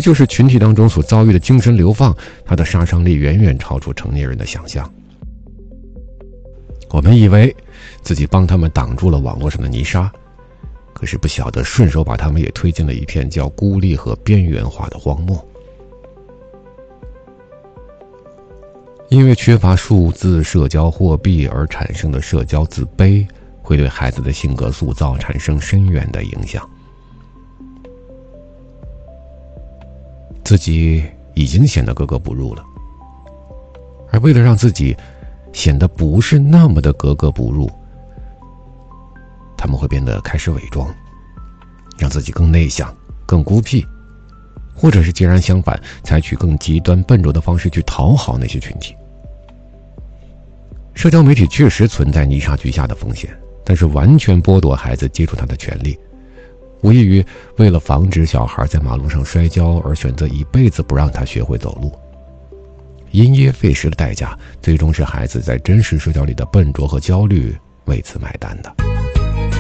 这就是群体当中所遭遇的精神流放，它的杀伤力远远超出成年人的想象。我们以为自己帮他们挡住了网络上的泥沙，可是不晓得顺手把他们也推进了一片叫孤立和边缘化的荒漠。因为缺乏数字社交货币而产生的社交自卑，会对孩子的性格塑造产生深远的影响。自己已经显得格格不入了，而为了让自己显得不是那么的格格不入，他们会变得开始伪装，让自己更内向、更孤僻，或者是截然相反，采取更极端笨拙的方式去讨好那些群体。社交媒体确实存在泥沙俱下的风险，但是完全剥夺孩子接触它的权利，无异于为了防止小孩在马路上摔跤而选择一辈子不让他学会走路。因噎废食的代价，最终是孩子在真实社交里的笨拙和焦虑为此买单的。